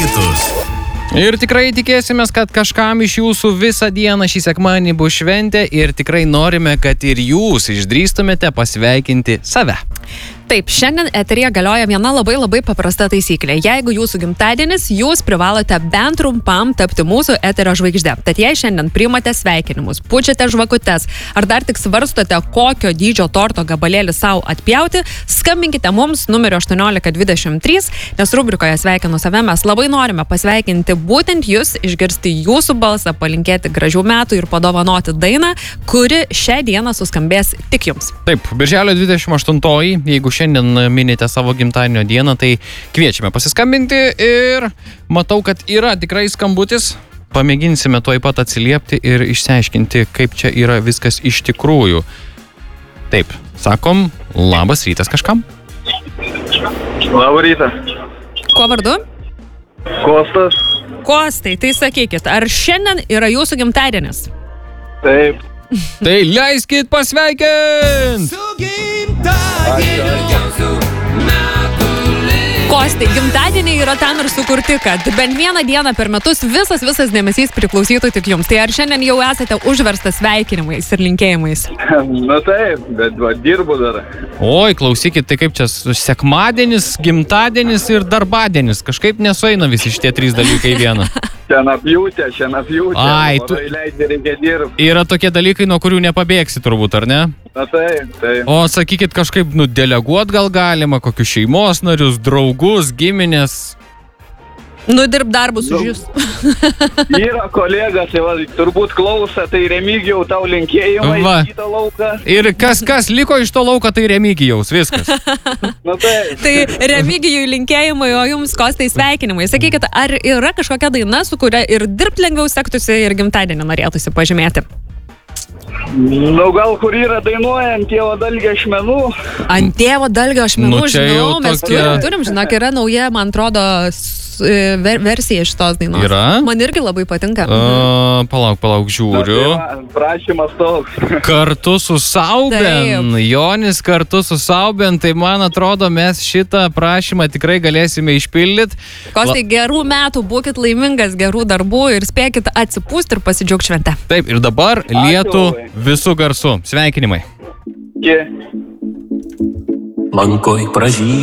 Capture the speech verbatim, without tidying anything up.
kitus. Ir tikrai tikėsimės, kad kažkam iš jūsų visą dieną šį sekmadienį bus šventė ir tikrai norime, kad ir jūs išdrįstumėte pasveikinti save. Taip, šiandien eteryje galioja viena labai labai paprasta taisyklė. Jeigu jūsų gimtadienis, jūs privalote bent trumpam tapti mūsų eterio žvaigždė. Tad jei šiandien priimate sveikinimus, pučiate žvakutes, ar dar tik svarstote, kokio dydžio torto gabalėlį savo atpjauti, skambinkite mums numeriu aštuoniolika dvidešimt trys, nes rubrikoje Sveikinu save mes labai norime pasveikinti būtent jūs, išgirsti jūsų balsą, palinkėti gražių metų ir padovanoti dainą, kuri šią dieną suskambės tik jums. Taip, birželio dvidešimt aštuntoji, jeigu šiandien minite savo gimtadienio dieną, tai kviečiame pasiskambinti ir matau, kad yra tikrai skambutis. Pamėginsime tuoj pat atsiliepti ir išsiaiškinti, kaip čia yra viskas iš tikrųjų. Taip, sakom, labas rytas kažkam. Labą rytą. Kuo vardu? Kostas. Kostai, tai sakykit, ar šiandien yra jūsų gimtadienis? Taip. Tai leiskit pasveikint! Kostai, gimtadieniai yra tam ir sukurti, kad bent vieną dieną per metus visas visas dėmesys priklausytų tik jums. Tai ar šiandien jau esate užverstas sveikinimais ir linkėjimais? Na taip, bet va, dirbu dar. Oi, klausykit, tai kaip čia sekmadienis, gimtadienis ir darbadienis. Kažkaip nesueina visi šitie trys dalykai į vieną. Šiandien šiandien Ai, tu... leidžia, reikia dirbti. Yra tokie dalykai, nuo kurių nepabėgsi turbūt, ar ne? Na taip, taip. O sakykit, kažkaip nudeleguot gal galima, kokius šeimos narius, draugus, giminės. Nudirb darbus už jūs. Yra kolegas, tai va, turbūt klausa, tai Remigijau, tau linkėjimai Va. į kitą lauką. Ir kas, kas liko iš to lauko, tai Remigijaus, viskas. Na taip. Tai Remigijui linkėjimai, o jums Kostai sveikinimai. Sakykit, ar yra kažkokia daina, su kuria ir dirbti lengviau sektųsi ir gimtadienį norėtųsi pažymėti? Nu gal kur yra dainuojant tėvo dalgio ašmenų. Ant tėvo dalgio ašmenų, Nu, čia jau žinau, mes tokia- turim, turim, žinok, yra nauja, man atrodo, s- e, ver, versija šitos dainos. Yra? Man irgi labai patinka. Uh, palauk, palauk, žiūriu. Prašymas toks. Kartu su Sauben, Taip. Jonis kartu su Sauben, tai man atrodo, mes šitą prašymą tikrai galėsime išpildyti. Kostai, gerų metų, būkit laimingas, gerų darbų ir spėkit atsipūsti ir pasidžiaugti šventę. Taip, ir dabar lietų labai. visų garsų. Sveikinimai. Kie. Lankoj pražy